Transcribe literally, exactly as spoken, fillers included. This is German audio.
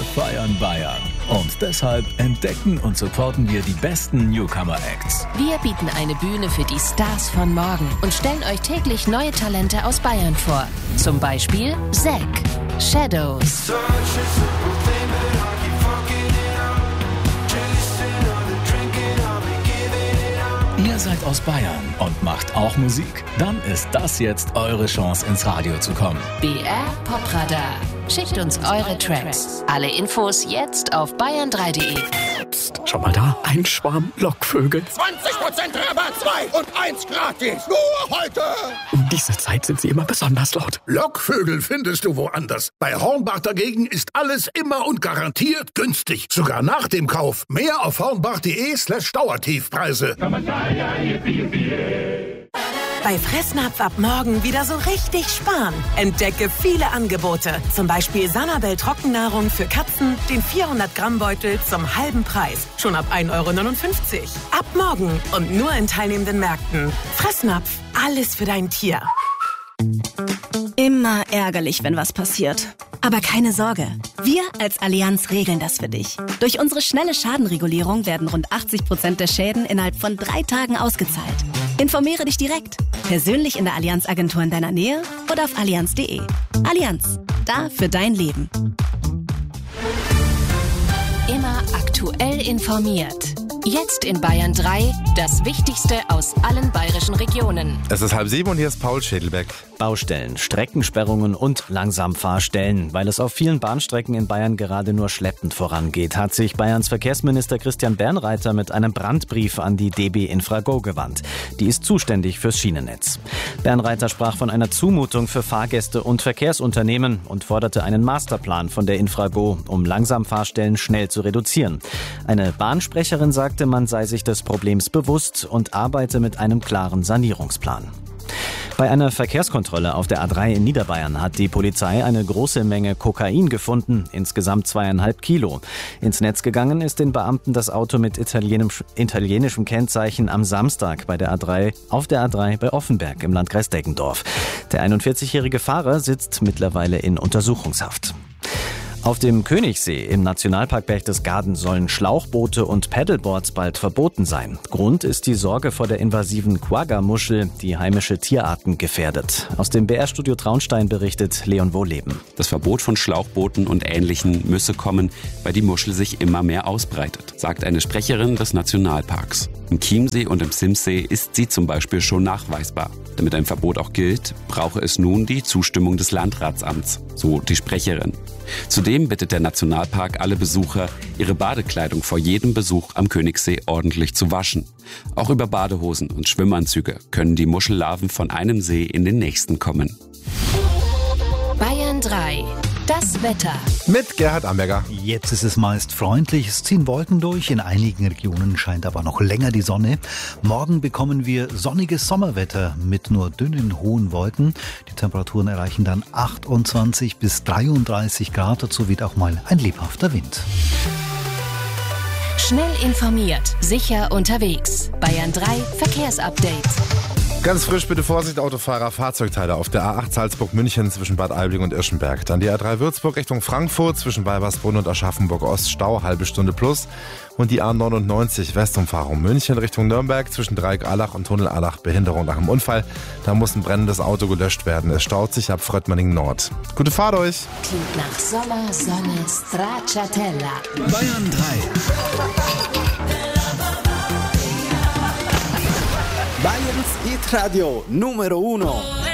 feiern Bayern. Und deshalb entdecken und supporten wir die besten Newcomer-Acts. Wir bieten eine Bühne für die Stars von morgen und stellen euch täglich neue Talente aus Bayern vor. Zum Beispiel Zack, Shadows. Ihr seid aus Bayern und macht auch Musik? Dann ist das jetzt eure Chance, ins Radio zu kommen. B R Popradar. Schickt uns eure Tracks. Alle Infos jetzt auf bayern drei punkt de. Psst, schau mal da, ein Schwarm Lockvögel. zwanzig Prozent Rabatt, zwei und eins gratis. Nur heute. Um diese Zeit sind sie immer besonders laut. Lockvögel findest du woanders. Bei Hornbach dagegen ist alles immer und garantiert günstig. Sogar nach dem Kauf. Mehr auf hornbach.de slash Dauertiefpreise. Bei Fressnapf ab morgen wieder so richtig sparen. Entdecke viele Angebote. Zum Beispiel Sanabel Trockennahrung für Katzen, den vierhundert Gramm Beutel zum halben Preis. Schon ab ein Euro neunundfünfzig. Ab morgen und nur in teilnehmenden Märkten. Fressnapf, alles für dein Tier. Immer ärgerlich, wenn was passiert. Aber keine Sorge, wir als Allianz regeln das für dich. Durch unsere schnelle Schadenregulierung werden rund achtzig Prozent der Schäden innerhalb von drei Tagen ausgezahlt. Informiere dich direkt, persönlich in der Allianz-Agentur in deiner Nähe oder auf allianz punkt de. Allianz, da für dein Leben. Immer aktuell informiert. Jetzt in Bayern drei, das Wichtigste aus allen bayerischen Regionen. Es ist halb sieben und hier ist Paul Schädelbeck. Baustellen, Streckensperrungen und Langsamfahrstellen. Weil es auf vielen Bahnstrecken in Bayern gerade nur schleppend vorangeht, hat sich Bayerns Verkehrsminister Christian Bernreiter mit einem Brandbrief an die D B Infrago gewandt. Die ist zuständig fürs Schienennetz. Bernreiter sprach von einer Zumutung für Fahrgäste und Verkehrsunternehmen und forderte einen Masterplan von der Infrago, um Langsamfahrstellen schnell zu reduzieren. Eine Bahnsprecherin sagte, man sei sich des Problems bewusst und arbeite mit einem klaren Sanierungsplan. Bei einer Verkehrskontrolle auf der A drei in Niederbayern hat die Polizei eine große Menge Kokain gefunden, insgesamt zweieinhalb Kilo. Ins Netz gegangen ist den Beamten das Auto mit italienisch, italienischem Kennzeichen am Samstag bei der A drei, auf der A drei bei Offenberg im Landkreis Deggendorf. Der einundvierzigjährige Fahrer sitzt mittlerweile in Untersuchungshaft. Auf dem Königssee im Nationalpark Berchtesgaden sollen Schlauchboote und Paddleboards bald verboten sein. Grund ist die Sorge vor der invasiven Quagga-Muschel, die heimische Tierarten gefährdet. Aus dem B R-Studio Traunstein berichtet Leon Wohleben. Das Verbot von Schlauchbooten und Ähnlichen müsse kommen, weil die Muschel sich immer mehr ausbreitet, sagt eine Sprecherin des Nationalparks. Im Chiemsee und im Simsee ist sie zum Beispiel schon nachweisbar. Damit ein Verbot auch gilt, brauche es nun die Zustimmung des Landratsamts, so die Sprecherin. Zudem bittet der Nationalpark alle Besucher, ihre Badekleidung vor jedem Besuch am Königssee ordentlich zu waschen. Auch über Badehosen und Schwimmanzüge können die Muschellarven von einem See in den nächsten kommen. Bayern drei. Das Wetter. Mit Gerhard Amberger. Jetzt ist es meist freundlich, es ziehen Wolken durch, in einigen Regionen scheint aber noch länger die Sonne. Morgen bekommen wir sonniges Sommerwetter mit nur dünnen, hohen Wolken. Die Temperaturen erreichen dann achtundzwanzig bis dreiunddreißig Grad, dazu weht auch mal ein lebhafter Wind. Schnell informiert, sicher unterwegs. Bayern drei Verkehrsupdate. Ganz frisch, bitte Vorsicht, Autofahrer, Fahrzeugteile auf der A acht Salzburg-München zwischen Bad Aibling und Irschenberg. Dann die A drei Würzburg Richtung Frankfurt zwischen Weibersbrunn und Aschaffenburg-Ost, Stau, halbe Stunde plus. Und die A neunundneunzig Westumfahrung München Richtung Nürnberg zwischen Dreieck-Allach und Tunnel-Allach, Behinderung nach dem Unfall. Da muss ein brennendes Auto gelöscht werden. Es staut sich ab Fröttmanning Nord. Gute Fahrt euch! Klingt nach Sommer, Sonne, Stracciatella. Bayern drei. Bayerns Hit Radio Numero Uno.